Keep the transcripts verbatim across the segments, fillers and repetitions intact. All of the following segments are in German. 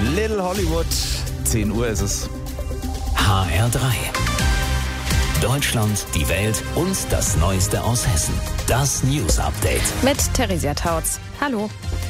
Little Hollywood, zehn Uhr ist es. H R drei. Deutschland, die Welt und das Neueste aus Hessen. Das News Update. Mit Theresia Tautz. Hallo.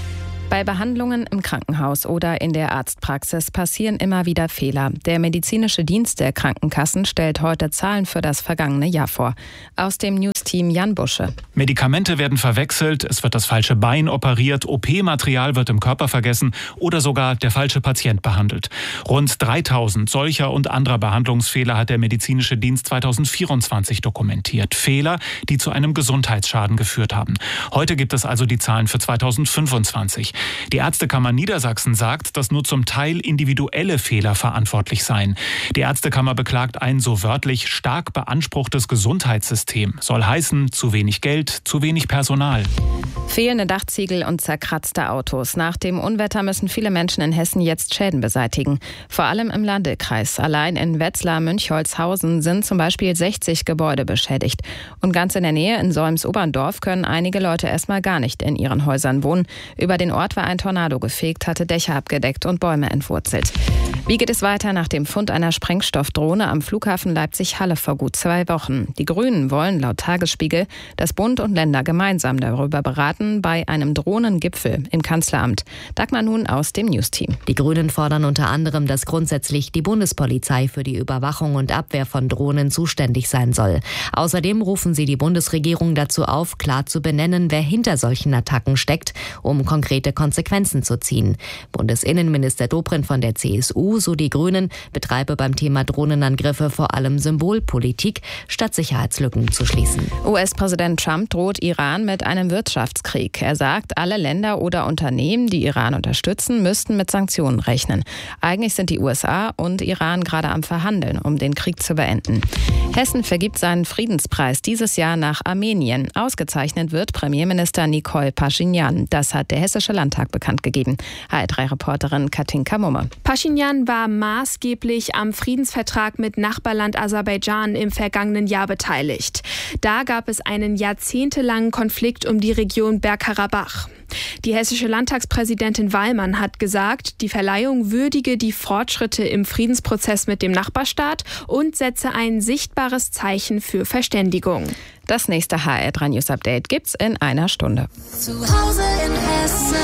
Bei Behandlungen im Krankenhaus oder in der Arztpraxis passieren immer wieder Fehler. Der medizinische Dienst der Krankenkassen stellt heute Zahlen für das vergangene Jahr vor. Aus dem News-Team Jan Busche. Medikamente werden verwechselt, es wird das falsche Bein operiert, O P-Material wird im Körper vergessen oder sogar der falsche Patient behandelt. Rund dreitausend solcher und anderer Behandlungsfehler hat der medizinische Dienst zweitausendvierundzwanzig dokumentiert. Fehler, die zu einem Gesundheitsschaden geführt haben. Heute gibt es also die Zahlen für zweitausendfünfundzwanzig. Die Ärztekammer Niedersachsen sagt, dass nur zum Teil individuelle Fehler verantwortlich seien. Die Ärztekammer beklagt ein so wörtlich stark beanspruchtes Gesundheitssystem. Soll heißen, zu wenig Geld, zu wenig Personal. Fehlende Dachziegel und zerkratzte Autos. Nach dem Unwetter müssen viele Menschen in Hessen jetzt Schäden beseitigen. Vor allem im Landkreis. Allein in Wetzlar-Münchholzhausen sind zum Beispiel sechzig Gebäude beschädigt. Und ganz in der Nähe in Solms-Oberndorf können einige Leute erstmal gar nicht in ihren Häusern wohnen. Über den Ort war ein Tornado gefegt, hatte Dächer abgedeckt und Bäume entwurzelt. Wie geht es weiter nach dem Fund einer Sprengstoffdrohne am Flughafen Leipzig-Halle vor gut zwei Wochen? Die Grünen wollen laut Tagesspiegel, dass Bund und Länder gemeinsam darüber beraten bei einem Drohnengipfel im Kanzleramt. Dagmar Nun aus dem News-Team. Die Grünen fordern unter anderem, dass grundsätzlich die Bundespolizei für die Überwachung und Abwehr von Drohnen zuständig sein soll. Außerdem rufen sie die Bundesregierung dazu auf, klar zu benennen, wer hinter solchen Attacken steckt, um konkrete Konsequenzen zu ziehen. Bundesinnenminister Dobrindt von der C S U, so die Grünen, betreibe beim Thema Drohnenangriffe vor allem Symbolpolitik, statt Sicherheitslücken zu schließen. U S-Präsident Trump droht Iran mit einem Wirtschaftskrieg. Er sagt, alle Länder oder Unternehmen, die Iran unterstützen, müssten mit Sanktionen rechnen. Eigentlich sind die U S A und Iran gerade am Verhandeln, um den Krieg zu beenden. Hessen vergibt seinen Friedenspreis dieses Jahr nach Armenien. Ausgezeichnet wird Premierminister Nikol Paschinjan. Das hat der Hessische Landtag bekannt gegeben. H R drei Reporterin Katinka Mumme. Paschinjan war maßgeblich am Friedensvertrag mit Nachbarland Aserbaidschan im vergangenen Jahr beteiligt. Da gab es einen jahrzehntelangen Konflikt um die Region Bergkarabach. Die hessische Landtagspräsidentin Wallmann hat gesagt, die Verleihung würdige die Fortschritte im Friedensprozess mit dem Nachbarstaat und setze ein sichtbares Zeichen für Verständigung. Das nächste H R drei News Update gibt's in einer Stunde. Zu Hause in Hessen.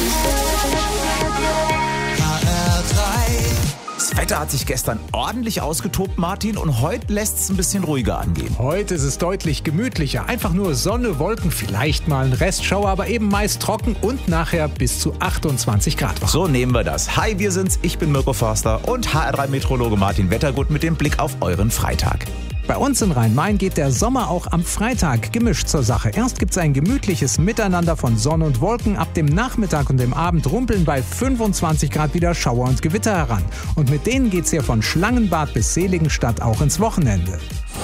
H R drei. Das Wetter hat sich gestern ordentlich ausgetobt, Martin, und heute lässt es ein bisschen ruhiger angehen. Heute ist es deutlich gemütlicher. Einfach nur Sonne, Wolken, vielleicht mal ein Restschauer, aber eben meist trocken und nachher bis zu achtundzwanzig Grad warm. So nehmen wir das. Hi, wir sind's. Ich bin Mirko Forster und H R drei Meteorologe Martin Wettergut mit dem Blick auf euren Freitag. Bei uns in Rhein-Main geht der Sommer auch am Freitag gemischt zur Sache. Erst gibt's ein gemütliches Miteinander von Sonne und Wolken. Ab dem Nachmittag und dem Abend rumpeln bei fünfundzwanzig Grad wieder Schauer und Gewitter heran. Und mit denen geht's hier von Schlangenbad bis Seligenstadt auch ins Wochenende.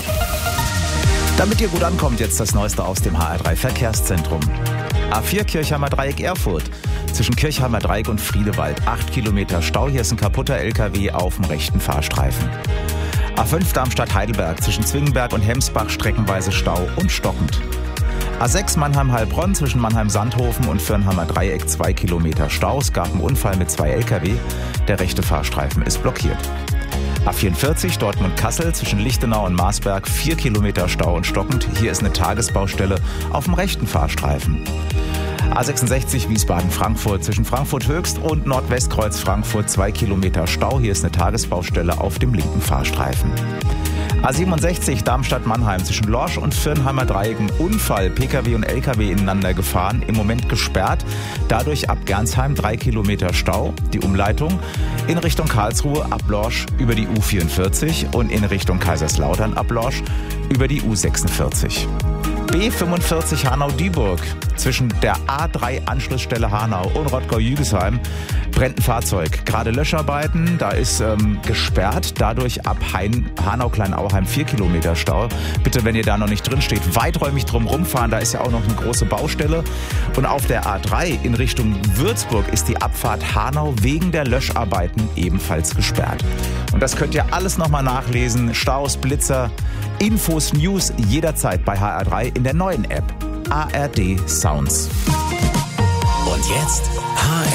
Damit ihr gut ankommt, jetzt das Neueste aus dem H R drei Verkehrszentrum. A vier Kirchheimer Dreieck Erfurt. Zwischen Kirchheimer Dreieck und Friedewald. acht Kilometer Stau. Hier ist ein kaputter L K W auf dem rechten Fahrstreifen. A fünf Darmstadt-Heidelberg. Zwischen Zwingenberg und Hemsbach streckenweise Stau und stockend. A sechs Mannheim-Heilbronn. Zwischen Mannheim-Sandhofen und Firnheimer Dreieck. zwei Kilometer Stau. Es gab einen Unfall mit zwei L K W. Der rechte Fahrstreifen ist blockiert. A vierundvierzig Dortmund-Kassel zwischen Lichtenau und Marsberg, vier Kilometer Stau und stockend. Hier ist eine Tagesbaustelle auf dem rechten Fahrstreifen. A sechsundsechzig Wiesbaden-Frankfurt zwischen Frankfurt-Höchst und Nordwestkreuz Frankfurt, zwei Kilometer Stau. Hier ist eine Tagesbaustelle auf dem linken Fahrstreifen. A siebenundsechzig Darmstadt-Mannheim zwischen Lorsch und Firnheimer Dreieck. Unfall, P K W und L K W ineinander gefahren, im Moment gesperrt. Dadurch ab Gernsheim drei Kilometer Stau. Die Umleitung in Richtung Karlsruhe ab Lorsch über die U vierundvierzig und in Richtung Kaiserslautern ab Lorsch über die U sechsundvierzig. B fünfundvierzig Hanau-Dieburg. Zwischen der A drei Anschlussstelle Hanau und Rottgau-Jügesheim brennt ein Fahrzeug. Gerade Löscharbeiten, da ist ähm, gesperrt. Dadurch ab Hein, Hanau-Kleinauheim vier Kilometer Stau. Bitte, wenn ihr da noch nicht drin steht, weiträumig drum rumfahren. Da ist ja auch noch eine große Baustelle. Und auf der A drei in Richtung Würzburg ist die Abfahrt Hanau wegen der Löscharbeiten ebenfalls gesperrt. Und das könnt ihr alles nochmal nachlesen. Staus, Blitzer, Infos, News jederzeit bei H R drei in der neuen App A R D Sounds. Und jetzt H R